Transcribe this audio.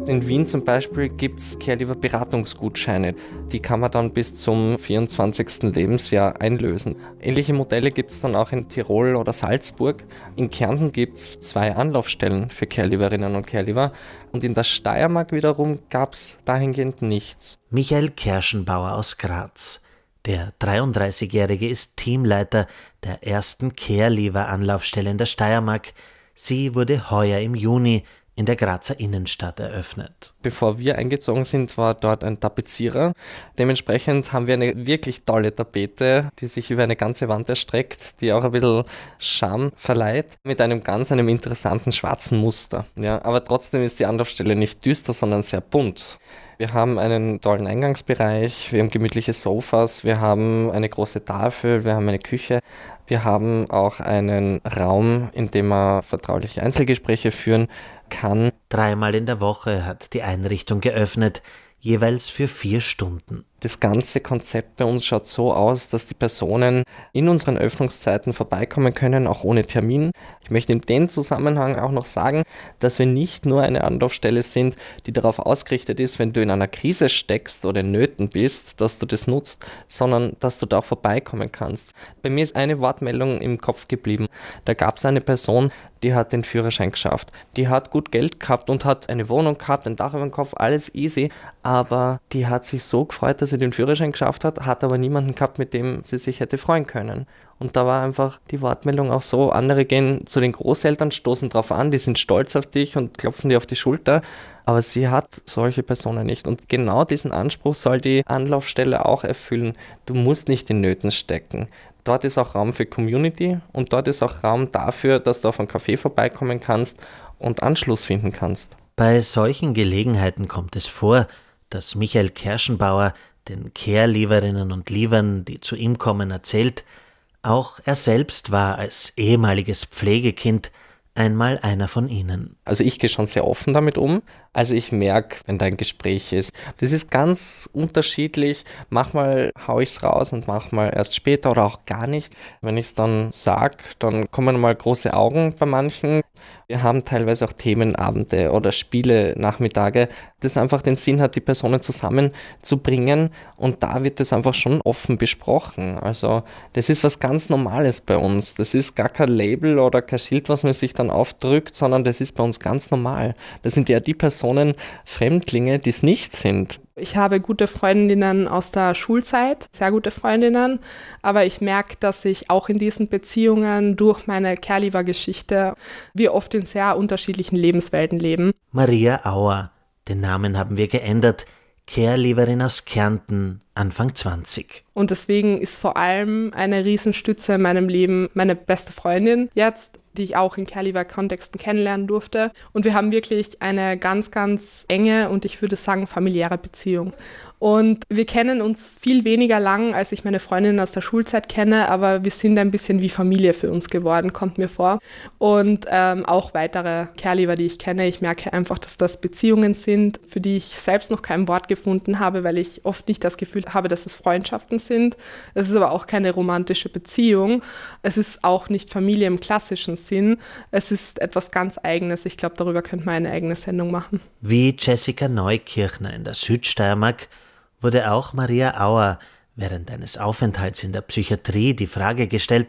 In Wien zum Beispiel gibt es Care-Leaver-Beratungsgutscheine. Die kann man dann bis zum 24. Lebensjahr einlösen. Ähnliche Modelle gibt es dann auch in Tirol oder Salzburg. In Kärnten gibt es 2 Anlaufstellen für Care-Leaverinnen und Care-Leaver. Und in der Steiermark wiederum gab es dahingehend nichts. Michael Kerschenbauer aus Graz. Der 33-Jährige ist Teamleiter der ersten Care-Leaver-Anlaufstelle in der Steiermark. Sie wurde heuer im Juni in der Grazer Innenstadt eröffnet. Bevor wir eingezogen sind, war dort ein Tapezierer. Dementsprechend haben wir eine wirklich tolle Tapete, die sich über eine ganze Wand erstreckt, die auch ein bisschen Charme verleiht, mit einem interessanten schwarzen Muster. Ja, aber trotzdem ist die Anlaufstelle nicht düster, sondern sehr bunt. Wir haben einen tollen Eingangsbereich, wir haben gemütliche Sofas, wir haben eine große Tafel, wir haben eine Küche. Wir haben auch einen Raum, in dem man vertrauliche Einzelgespräche führen kann. 3-mal in der Woche hat die Einrichtung geöffnet, jeweils für 4 Stunden. Das ganze Konzept bei uns schaut so aus, dass die Personen in unseren Öffnungszeiten vorbeikommen können, auch ohne Termin. Ich möchte in dem Zusammenhang auch noch sagen, dass wir nicht nur eine Anlaufstelle sind, die darauf ausgerichtet ist, wenn du in einer Krise steckst oder in Nöten bist, dass du das nutzt, sondern dass du da auch vorbeikommen kannst. Bei mir ist eine Wortmeldung im Kopf geblieben. Da gab es eine Person, die hat den Führerschein geschafft. Die hat gut Geld gehabt und hat eine Wohnung gehabt, ein Dach über dem Kopf, alles easy. Aber die hat sich so gefreut, dass sie den Führerschein geschafft hat aber niemanden gehabt, mit dem sie sich hätte freuen können. Und da war einfach die Wortmeldung auch so, andere gehen zu den Großeltern, stoßen drauf an, die sind stolz auf dich und klopfen dir auf die Schulter, aber sie hat solche Personen nicht. Und genau diesen Anspruch soll die Anlaufstelle auch erfüllen. Du musst nicht in Nöten stecken. Dort ist auch Raum für Community und dort ist auch Raum dafür, dass du auf einen Café vorbeikommen kannst und Anschluss finden kannst. Bei solchen Gelegenheiten kommt es vor, dass Michael Kerschenbauer den Care-Leaverinnen und Leavern, die zu ihm kommen, erzählt, auch er selbst war als ehemaliges Pflegekind einmal einer von ihnen. Also ich gehe schon sehr offen damit um. Also ich merke, wenn da ein Gespräch ist. Das ist ganz unterschiedlich. Manchmal haue ich es raus und manchmal erst später oder auch gar nicht. Wenn ich es dann sage, dann kommen mal große Augen bei manchen. Wir haben teilweise auch Themenabende oder Spiele-Nachmittage, das einfach den Sinn hat, die Personen zusammenzubringen. Und da wird das einfach schon offen besprochen. Also das ist was ganz Normales bei uns. Das ist gar kein Label oder kein Schild, was man sich dann aufdrückt, sondern das ist bei uns ganz normal. Das sind ja die Personen, Fremdlinge, die es nicht sind. Ich habe gute Freundinnen aus der Schulzeit, sehr gute Freundinnen, aber ich merke, dass ich auch in diesen Beziehungen durch meine Care-Leaver-Geschichte wir oft in sehr unterschiedlichen Lebenswelten leben. Maria Auer, den Namen haben wir geändert, Care-Leaverin aus Kärnten, Anfang 20. Und deswegen ist vor allem eine Riesenstütze in meinem Leben meine beste Freundin jetzt, die ich auch in Care-Leaver-Kontexten kennenlernen durfte. Und wir haben wirklich eine ganz, ganz enge und ich würde sagen familiäre Beziehung. Und wir kennen uns viel weniger lang, als ich meine Freundin aus der Schulzeit kenne, aber wir sind ein bisschen wie Familie für uns geworden, kommt mir vor. Und auch weitere Care-Leaver, die ich kenne, ich merke einfach, dass das Beziehungen sind, für die ich selbst noch kein Wort gefunden habe, weil ich oft nicht das Gefühl habe, dass es Freundschaften sind. Es ist aber auch keine romantische Beziehung. Es ist auch nicht Familie im klassischen Sinn. Es ist etwas ganz Eigenes. Ich glaube, darüber könnte man eine eigene Sendung machen. Wie Jessica Neukirchner in der Südsteiermark wurde auch Maria Auer während eines Aufenthalts in der Psychiatrie die Frage gestellt,